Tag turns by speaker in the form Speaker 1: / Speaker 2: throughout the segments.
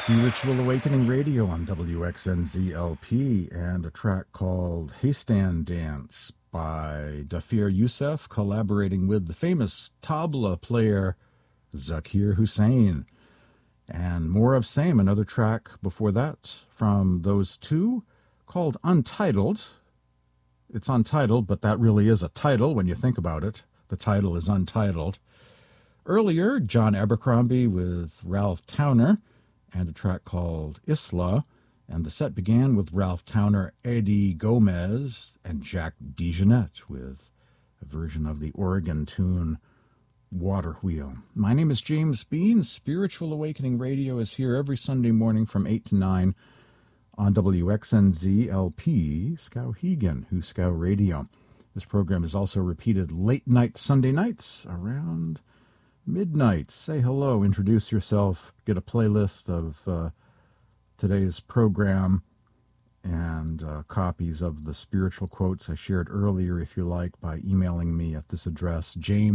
Speaker 1: Spiritual Awakening Radio on WXNZ-LP, and a track called Haystan Dance by Dafir Youssef, collaborating with the famous tabla player Zakir Hussain. And more of same, another track before that from those two called Untitled. It's untitled, but that really is a title when you think about it. The title is Untitled. Earlier, John Abercrombie with Ralph Towner, and a track called Isla, and the set began with Ralph Towner, Eddie Gomez, and Jack DeJohnette with a version of the Oregon tune Water Wheel. My name is James Bean. Spiritual Awakening Radio is here every Sunday morning from 8 to 9 on WXNZ-LP, Skowhegan, Huskow Radio. This program is also repeated late night Sunday nights around midnight. Say hello, introduce yourself, get a playlist of today's program and copies of the spiritual quotes I shared earlier, if you like, by emailing me at this address,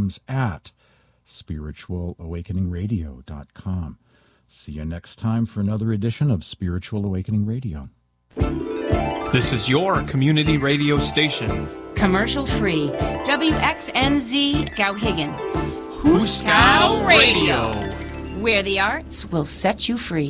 Speaker 1: james@spiritualawakeningradio.com. See you next time for another edition of Spiritual Awakening Radio.
Speaker 2: This is your community radio station.
Speaker 3: Commercial free. WXNZ Skowhegan.
Speaker 2: Huskow Radio,
Speaker 3: where the arts will set you free.